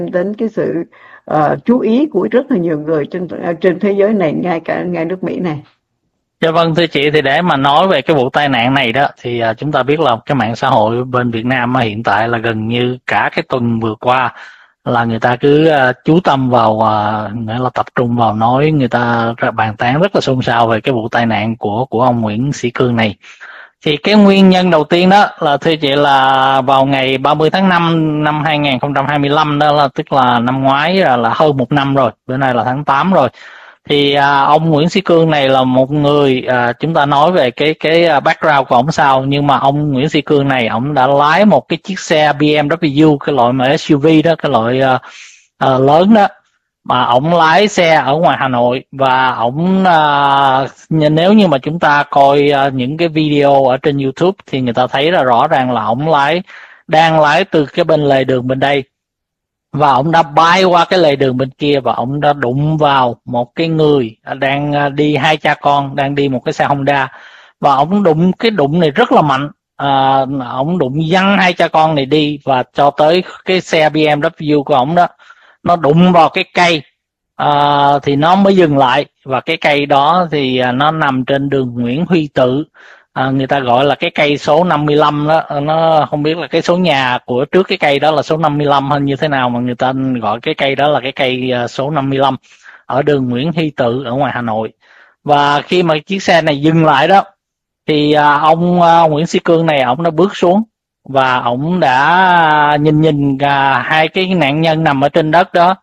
đến cái sự chú ý của rất là nhiều người trên thế giới này, ngay nước Mỹ này. Dạ vâng thưa chị, thì để mà nói về cái vụ tai nạn này đó thì chúng ta biết là cái mạng xã hội bên Việt Nam hiện tại là gần như cả cái tuần vừa qua là người ta cứ chú tâm vào, nghĩa là tập trung vào nói, người ta bàn tán rất là xôn xao về cái vụ tai nạn của ông Nguyễn Sĩ Cương này. Thì cái nguyên nhân đầu tiên đó là thưa chị là vào ngày 30 tháng 5 năm 2025 đó, là tức là năm ngoái, là hơn một năm rồi, bữa nay là tháng 8 rồi. Thì ông Nguyễn Sĩ Cương này là một người, chúng ta nói về cái background của ông sau, nhưng mà ông Nguyễn Sĩ Cương này ông đã lái một cái chiếc xe BMW, cái loại mà SUV đó, cái loại lớn đó, mà ổng lái xe ở ngoài Hà Nội. Và ổng nếu như mà chúng ta coi những cái video ở trên YouTube thì người ta thấy là rõ ràng là ổng đang lái từ cái bên lề đường bên đây, và ông đã bay qua cái lề đường bên kia, và ông đã đụng vào một cái người đang đi, hai cha con đang đi một cái xe Honda, và ông đụng, cái đụng này rất là mạnh. Ông đụng văng hai cha con này đi, và cho tới cái xe BMW của ông đó nó đụng vào cái cây, thì nó mới dừng lại. Và cái cây đó thì nó nằm trên đường Nguyễn Huy Tự, người ta gọi là cái cây số 55 đó. Nó không biết là cái số nhà của trước cái cây đó là số 55 hay như thế nào, mà người ta gọi cái cây đó là cái cây số 55 ở đường Nguyễn Huy Tự ở ngoài Hà Nội. Và khi mà chiếc xe này dừng lại đó thì ông Nguyễn Sĩ Cương này ông đã bước xuống, và ông đã nhìn hai cái nạn nhân nằm ở trên đất đó.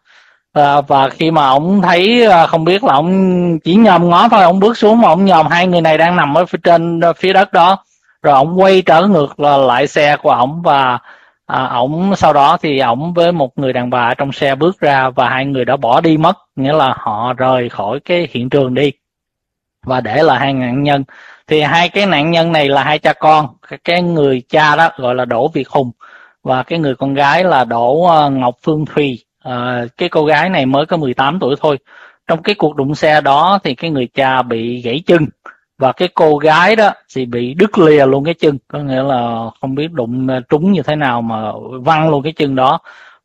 Và khi mà ông thấy, không biết là ông chỉ nhòm ngó thôi, ông bước xuống mà ông nhòm hai người này đang nằm ở trên phía đất đó, rồi ông quay trở ngược lại xe của ông. Và ông sau đó thì ông với một người đàn bà trong xe bước ra, và hai người đã bỏ đi mất, nghĩa là họ rời khỏi cái hiện trường đi và để lại hai nạn nhân. Thì hai cái nạn nhân này là hai cha con, cái người cha đó gọi là Đỗ Việt Hùng, và cái người con gái là Đỗ Ngọc Phương Thùy. Cái cô gái này mới có 18 tuổi thôi. Trong cái cuộc đụng xe đó thì cái người cha bị gãy chân, và cái cô gái đó thì bị đứt lìa luôn cái chân, có nghĩa là không biết đụng trúng như thế nào mà văng luôn cái chân đó.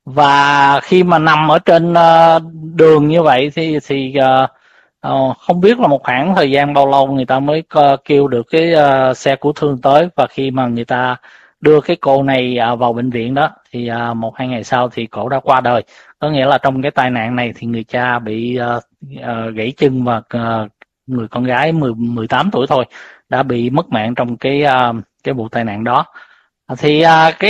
Và khi mà nằm ở trên đường như vậy thì không biết là một khoảng thời gian bao lâu người ta mới kêu được cái xe cứu thương tới. Và khi mà người ta đưa cái cô này vào bệnh viện đó thì một hai ngày sau thì cổ đã qua đời. Có nghĩa là trong cái tai nạn này thì người cha bị gãy chân, và người con gái 18 tuổi thôi đã bị mất mạng trong cái vụ tai nạn đó. Thì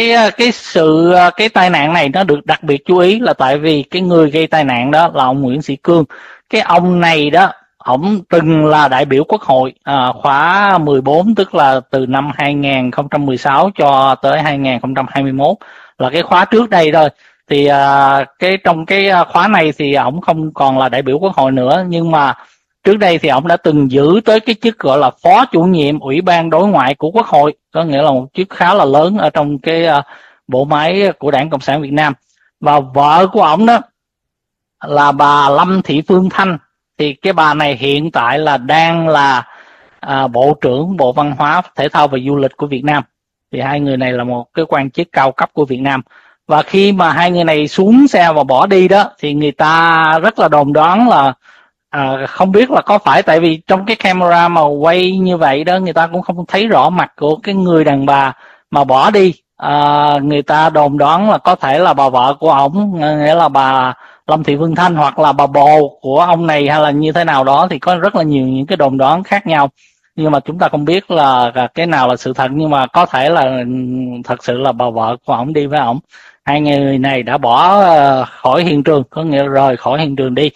cái tai nạn này nó được đặc biệt chú ý là tại vì cái người gây tai nạn đó là ông Nguyễn Sĩ Cương. Cái ông này đó, ổng từng là đại biểu Quốc hội khóa 14, tức là từ năm 2016 cho tới 2021, là cái khóa trước đây thôi. Thì trong cái khóa này thì ổng không còn là đại biểu Quốc hội nữa, nhưng mà trước đây thì ổng đã từng giữ tới cái chức gọi là phó chủ nhiệm Ủy ban Đối ngoại của Quốc hội, có nghĩa là một chức khá là lớn ở trong cái bộ máy của Đảng Cộng sản Việt Nam. Và vợ của ổng đó là bà Lâm Thị Phương Thanh. Thì cái bà này hiện tại là đang là Bộ trưởng Bộ Văn hóa, Thể thao và Du lịch của Việt Nam. Thì hai người này là một cái quan chức cao cấp của Việt Nam. Và khi mà hai người này xuống xe và bỏ đi đó thì người ta rất là đồn đoán là không biết là có phải tại vì trong cái camera mà quay như vậy đó, người ta cũng không thấy rõ mặt của cái người đàn bà mà bỏ đi. Người ta đồn đoán là có thể là bà vợ của ổng, nghĩa là bà Lâm Thị Phương Thanh, hoặc là bà bồ của ông này, hay là như thế nào đó. Thì có rất là nhiều những cái đồn đoán khác nhau, nhưng mà chúng ta không biết là cái nào là sự thật. Nhưng mà có thể là thật sự là bà vợ của ổng đi với ổng. Hai người này đã bỏ khỏi hiện trường, có nghĩa là rời khỏi hiện trường đi.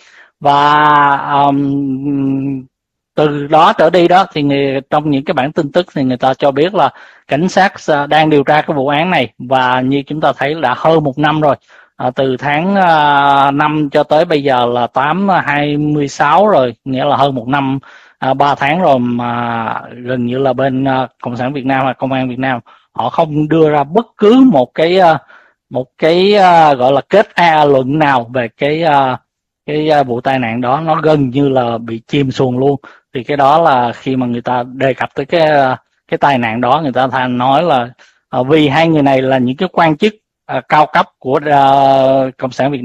Và từ đó trở đi đó thì trong những cái bản tin tức thì người ta cho biết là cảnh sát đang điều tra cái vụ án này. Và như chúng ta thấy đã hơn một năm rồi, từ tháng 5 cho tới bây giờ là 8/26 rồi, nghĩa là hơn một năm 3 tháng rồi mà gần như là bên Cộng sản Việt Nam và Công an Việt Nam họ không đưa ra bất cứ một cái gọi là kết luận nào về cái vụ tai nạn đó. Nó gần như là bị chìm xuồng luôn. Thì cái đó là khi mà người ta đề cập tới cái tai nạn đó, người ta nói là vì hai người này là những cái quan chức cao cấp của Cộng sản Việt Nam.